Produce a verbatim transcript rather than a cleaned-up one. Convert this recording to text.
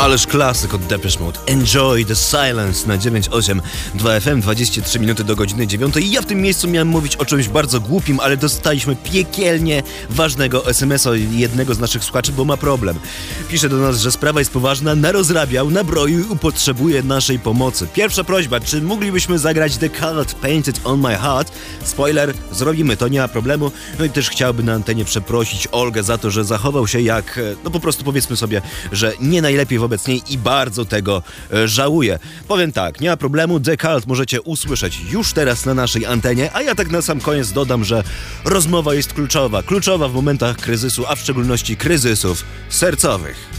Ależ klasyk od Depeche Mode. Enjoy the silence na dziewięć osiem dwa F M, dwadzieścia trzy minuty do godziny dziewiątej. I ja w tym miejscu miałem mówić o czymś bardzo głupim, ale dostaliśmy piekielnie ważnego es em es a jednego z naszych słuchaczy, bo ma problem. Pisze do nas, że sprawa jest poważna, narozrabiał, nabroił i potrzebuje naszej pomocy. Pierwsza prośba, czy moglibyśmy zagrać The Cult Painted on My Heart? Spoiler, zrobimy to, nie ma problemu. No i też chciałby na antenie przeprosić Olgę za to, że zachował się jak, no po prostu powiedzmy sobie, że nie najlepiej wobec niej i bardzo tego e, żałuję. Powiem tak, nie ma problemu, The Cult możecie usłyszeć już teraz na naszej antenie, a ja tak na sam koniec dodam, że rozmowa jest kluczowa. Kluczowa w momentach kryzysu, a w szczególności kryzysów sercowych.